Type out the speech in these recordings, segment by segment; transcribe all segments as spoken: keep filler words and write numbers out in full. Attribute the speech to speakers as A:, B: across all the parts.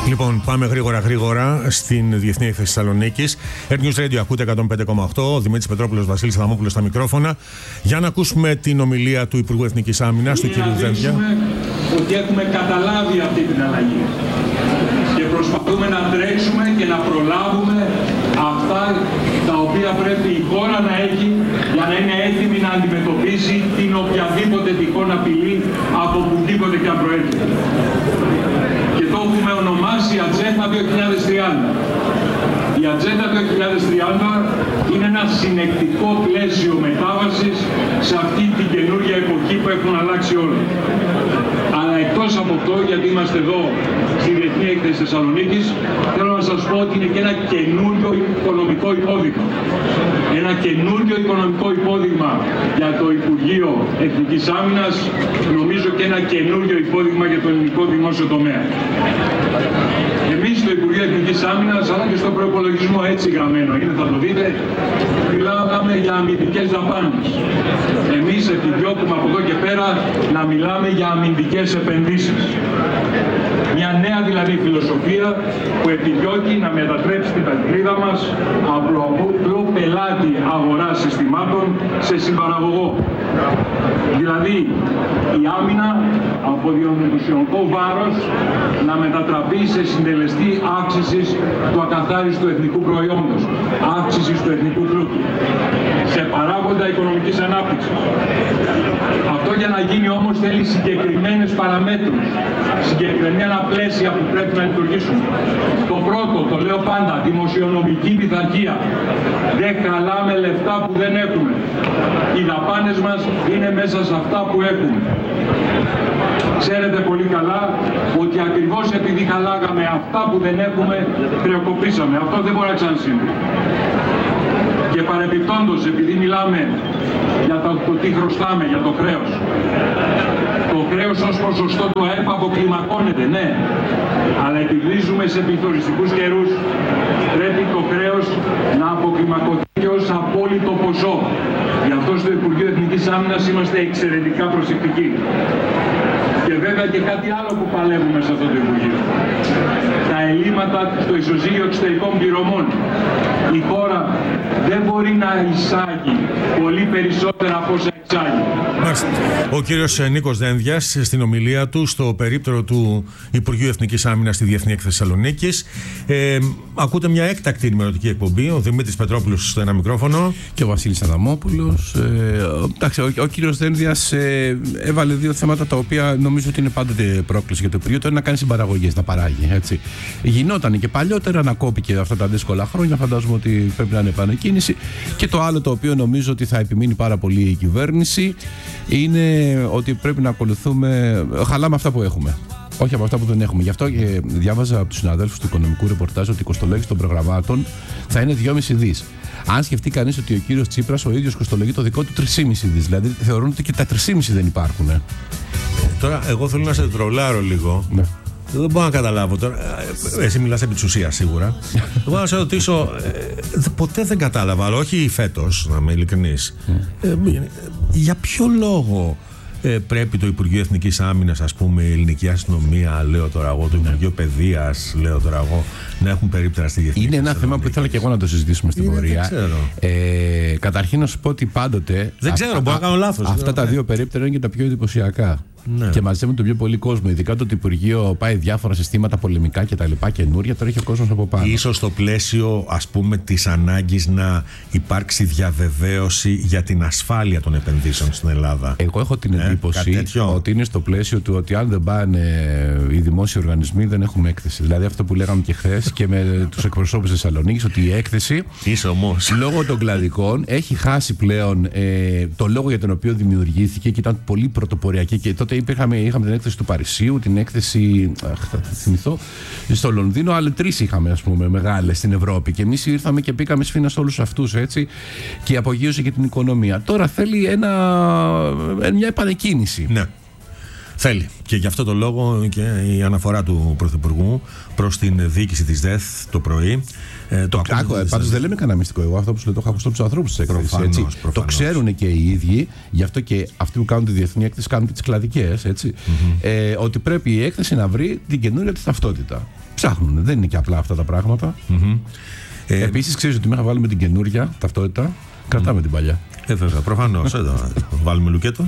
A: Λοιπόν, πάμε γρήγορα γρήγορα στην Διεθνή Έκθεση Θεσσαλονίκης. Air News Radio, ακούτε εκατόν πέντε κόμμα οκτώ. Ο Δημήτρης Πετρόπουλος, Βασίλης Αδαμόπουλος στα μικρόφωνα. Για να ακούσουμε την ομιλία του Υπουργού Εθνικής Άμυνας, του κ. Δένδια.
B: Ότι έχουμε καταλάβει αυτή την αλλαγή και προσπαθούμε να τρέξουμε και να προλάβουμε αυτά τα οποία πρέπει η χώρα να έχει για να είναι έτοιμη να αντιμετωπίσει την οποιαδήποτε τυχόν απειλή από οπουδήποτε και αν προέρχεται. Και το έχουμε ονομάσει Ατζέντα δύο χιλιάδες τριάντα. Η Ατζέντα δύο χιλιάδες τριάντα είναι ένα συνεκτικό πλαίσιο μετάβασης σε αυτή την καινούργια εποχή που έχουν αλλάξει όλα. Αλλά εκτός από αυτό, γιατί είμαστε εδώ στη Διεθνή Έκθεση Θεσσαλονίκης, θέλω να σας πω ότι είναι και ένα καινούριο οικονομικό υπόδειγμα. Ένα καινούριο οικονομικό υπόδειγμα για το Υπουργείο Εθνικής Άμυνας, νομίζω και ένα καινούριο υπόδειγμα για το ελληνικό δημόσιο τομέα. Εμείς στο Υπουργείο Εθνικής Άμυνας, αλλά και στο προϋπολογισμό έτσι γραμμένο είναι, θα το δείτε, μιλάμε για αμυντικές δαπάνες. Εμείς επιδιώκουμε από εδώ και πέρα να μιλάμε για αμυντικές επενδύσεις. Μια νέα δηλαδή φιλοσοφία που επιδιώκει να μετατρέψει την πατρίδα μας από απλό πελάτη αγοράς συστημάτων σε συμπαραγωγό. Δηλαδή η άμυνα από διονυσιακό βάρος να μετατραπεί σε συντελεστή αύξησης του ακαθάριστου εθνικού προϊόντος, αύξησης του εθνικού πλούτου, σε παράγοντα οικονομικής ανάπτυξης. Αυτό για να γίνει όμως θέλει συγκεκριμένες παραμέτρους, συγκεκριμένα πλαίσια που πρέπει να λειτουργήσουν. Το πρώτο, το λέω πάντα, δημοσιονομική πειθαρχία. Δεν χαλάμε λεφτά που δεν έχουμε. Οι δαπάνες μας είναι μέσα σε αυτά που έχουμε. Ξέρετε πολύ καλά ότι ακριβώς επειδή χαλάγαμε αυτά που δεν έχουμε, χρεοκοπήσαμε. Αυτό δεν μπορεί να ξανασυμβεί. Και παρεπιπτόντως, επειδή μιλάμε για το, το τι χρωστάμε, για το χρέος. Το χρέος ως ποσοστό του ΑΕΠ αποκλιμακώνεται, ναι. Αλλά επειδή ζούμε σε πληθωριστικούς καιρούς, πρέπει το χρέος να αποκλιμακωθεί και ως απόλυτο ποσό. Γι' αυτό στο Υπουργείο Εθνικής Άμυνας είμαστε εξαιρετικά προσεκτικοί. Και βέβαια και κάτι άλλο που παλεύουμε σε αυτό το Υπουργείο. Τα ελλείμματα στο ισοζύγιο εξωτερικών πληρωμών. Η χώρα δεν μπορεί να εισάγει πολύ περισσότερα από όσα εισάγει.
A: Ο κύριος Νίκος Δένδιας στην ομιλία του στο περίπτερο του Υπουργείου Εθνικής Άμυνας στη Διεθνή Έκθεση Θεσσαλονίκης. Ε, ακούτε μια έκτακτη ενημερωτική εκπομπή. Ο Δημήτρης Πετρόπουλος στο ένα μικρόφωνο.
C: Και ο Βασίλης Αδαμόπουλος. Ε, εντάξει, ο, ο κύριος Δένδιας ε, έβαλε δύο θέματα τα οποία νομίζω ότι είναι πάντοτε πρόκληση για το Υπουργείο. Το είναι να κάνει συμπαραγωγές, να παράγει. Έτσι. Γινόταν και παλιότερα, να κόπηκε αυτά τα δύσκολα χρόνια. Φαντάζομαι ότι πρέπει να είναι επανεκκίνηση. Και το άλλο το οποίο νομίζω ότι θα επιμείνει πάρα πολύ η κυβέρνηση είναι ότι πρέπει να ακολουθούμε. Χαλάμε αυτά που έχουμε. Όχι από αυτά που δεν έχουμε. Γι' αυτό και διάβαζα από τους συναδέλφους του οικονομικού ρεπορτάζ ότι η κοστολόγηση των προγραμμάτων θα είναι δυόμισι δις. Αν σκεφτεί κανείς ότι ο κύριος Τσίπρας ο ίδιος κοστολογεί το δικό του τρία κόμμα πέντε δις. Δηλαδή θεωρούν ότι και τα τρία κόμμα πέντε δεν υπάρχουν.
A: Τώρα, εγώ θέλω να σε τρολάρω λίγο.
C: Ναι.
A: Δεν μπορώ να καταλάβω τώρα. Εσύ μιλάς επί της ουσίας σίγουρα. Εγώ να σε ρωτήσω, ε, ποτέ δεν κατάλαβα, αλλά όχι φέτος, να είμαι ειλικρινής. Ε, για ποιο λόγο ε, πρέπει το Υπουργείο Εθνικής Άμυνας, ας πούμε, η Ελληνική Αστυνομία, λέω τώρα εγώ, το Υπουργείο Παιδείας, λέω τώρα εγώ, να έχουν περίπτερα στη Διεθνή.
C: Είναι ένα θέμα που ήθελα και εγώ να το συζητήσουμε στην πορεία. Ε, καταρχήν να σου πω ότι πάντοτε.
A: Δεν ξέρω, α, μπορώ να κάνω λάθος.
C: Αυτά τα δύο περίπτερα είναι και τα πιο εντυπωσιακά. Ναι. Και μαζεύουν τον πιο πολύ κόσμο. Ειδικά το ότι το Υπουργείο πάει διάφορα συστήματα πολεμικά και τα λοιπά καινούρια, τώρα έχει ο κόσμος από πάνω.
A: Ίσως στο πλαίσιο, ας πούμε, της ανάγκης να υπάρξει διαβεβαίωση για την ασφάλεια των επενδύσεων στην Ελλάδα.
C: Εγώ έχω την εντύπωση ε, ότι είναι στο πλαίσιο του ότι αν δεν πάνε οι δημόσιοι οργανισμοί δεν έχουμε έκθεση. Δηλαδή αυτό που λέγαμε και χθες και με τους εκπροσώπους της Θεσσαλονίκης, ότι η έκθεση λόγω των κλαδικών έχει χάσει πλέον ε, το λόγο για τον οποίο δημιουργήθηκε και ήταν πολύ πρωτοποριακή. Και τότε Υπήρχαμε, είχαμε την έκθεση του Παρισίου, την έκθεση, αχ, θα θυμηθώ, στο Λονδίνο, άλλοι τρεις είχαμε, ας πούμε, μεγάλες στην Ευρώπη. Και εμείς ήρθαμε και πήγαμε σφήνα σε όλους αυτούς, έτσι, και απογείωσε και την οικονομία. Τώρα θέλει ένα, μια επανεκκίνηση.
A: Ναι. Θέλει. Και γι' αυτό το λόγο και η αναφορά του Πρωθυπουργού προς την διοίκηση της ΔΕΘ το πρωί. Ε, το
C: Πάντως δεν λέμε κανένα μυστικό. Εγώ αυτό που σου λέω το έχω ακουστεί από τους ανθρώπους της έκθεσης. Το ξέρουν και οι ίδιοι, γι' αυτό και αυτοί που κάνουν τη διεθνή έκθεση κάνουν και τις κλαδικές. Έτσι, mm-hmm. ε, ότι πρέπει η έκθεση να βρει την καινούρια της ταυτότητα. ψάχνουν. Δεν είναι και απλά αυτά τα πράγματα.
A: Mm-hmm. Ε,
C: Επίσης, ξέρεις ότι μέχρι να βάλουμε την καινούρια ταυτότητα, κρατάμε mm. την παλιά.
A: Ε, βέβαια, προφανώς. Εδώ βάλουμε λουκέτο.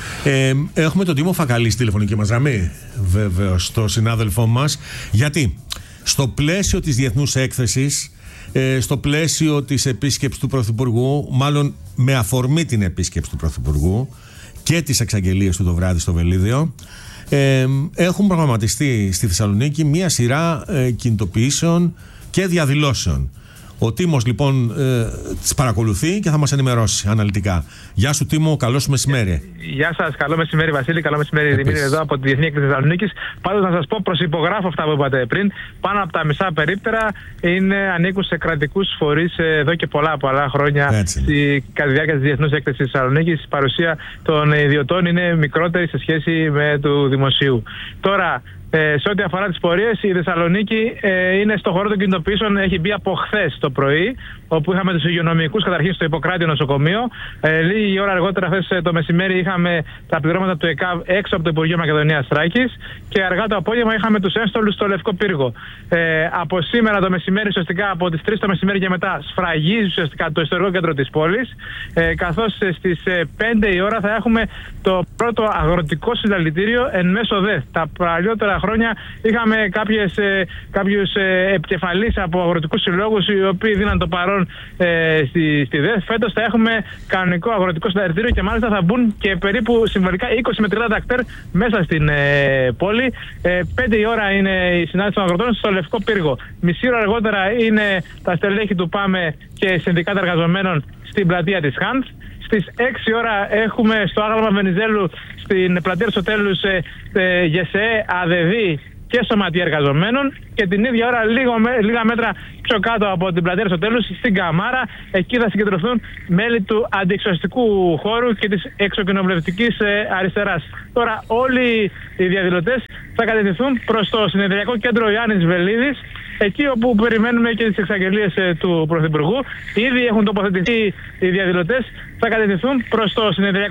A: Ε, έχουμε τον Τίμο Φακαλή στη τηλεφωνική μας γραμμή, βέβαιος, το συνάδελφό μας. Γιατί στο πλαίσιο της διεθνούς έκθεσης, ε, στο πλαίσιο της επίσκεψης του Πρωθυπουργού, μάλλον με αφορμή την επίσκεψη του Πρωθυπουργού και τις εξαγγελίες του το βράδυ στο Βελίδιο, ε, έχουν προγραμματιστεί στη Θεσσαλονίκη μία σειρά ε, κινητοποιήσεων και διαδηλώσεων. Ο Τίμος λοιπόν ε, τις παρακολουθεί και θα μας ενημερώσει αναλυτικά. Γεια σου Τίμο, καλό σου μεσημέρι.
D: Γεια σας, καλό μεσημέρι Βασίλη, καλό μεσημέρι Δημήτρη εδώ από τη Διεθνή Έκθεση Θεσσαλονίκης. Πάντως να σας πω, προσυπογράφω αυτά που είπατε πριν. Πάνω από τα μισά περίπτερα είναι, ανήκουν σε κρατικούς φορείς εδώ και πολλά πολλά χρόνια. Στη, κατά τη διάρκεια της Διεθνούς Έκθεσης Θεσσαλονίκης η παρουσία των ιδιωτών είναι μικρότερη σε σχέση με του δημοσίου. Τώρα, Ε, σε ό,τι αφορά τις πορείες, η Θεσσαλονίκη ε, είναι στο χώρο των κινητοποιήσεων, έχει μπει από χθες το πρωί, όπου είχαμε τους υγειονομικούς καταρχήν στο Ιπποκράτιο νοσοκομείο. Ε, λίγη ώρα αργότερα, χθες το μεσημέρι, είχαμε τα πληρώματα του ΕΚΑΒ έξω από το Υπουργείο Μακεδονίας Θράκης και αργά το απόγευμα είχαμε τους ένστολους στο Λευκό Πύργο. Ε, από σήμερα το μεσημέρι, ουσιαστικά από τις τρεις το μεσημέρι και μετά, σφραγίζει ουσιαστικά το ιστορικό κέντρο της πόλης, ε, καθώς στις πέντε η ώρα θα έχουμε το πρώτο αγροτικό συλλαλητήριο εν μέσω ΔΕΘ. Τα παλιότερα χρόνια είχαμε κάποιες, ε, κάποιους ε, επικεφαλείς από αγροτικούς συλλόγους οι οποίοι δίναν το παρόν ε, στη, στη ΔΕΘ. Φέτος θα έχουμε κανονικό αγροτικό συλλαλητήριο και μάλιστα θα μπουν και περίπου συμβολικά είκοσι με τριάντα ακτέρ μέσα στην ε, πόλη. Ε, πέντε η ώρα είναι η συνάντηση των αγροτών στο Λευκό Πύργο. Μισή ώρα αργότερα είναι τα στελέχη του ΠΑΜΕ και συνδικάτα εργαζομένων στην πλατεία της Χάνθ. Στις έξι ώρα έχουμε στο άγαλμα Βενιζέλου στην πλατεία Αριστοτέλους ε, ε, ΓΕΣΕ, ΑΔΕΔΗ και Σωματεία Εργαζομένων και την ίδια ώρα λίγο, λίγα μέτρα πιο κάτω από την πλατεία Αριστοτέλους στην Καμάρα. Εκεί θα συγκεντρωθούν μέλη του αντιεξουσιαστικού χώρου και της εξοκοινοβουλευτικής ε, αριστεράς. Τώρα όλοι οι διαδηλωτές θα κατευθυνθούν προς το συνεδριακό κέντρο Ιωάννης Βελίδης, εκεί όπου περιμένουμε και τις εξαγγελίες ε, του Πρωθυπουργού. Ήδη έχουν τοποθετηθεί οι διαδηλωτές, θα κατευθυνθούν προς το συνεδριακό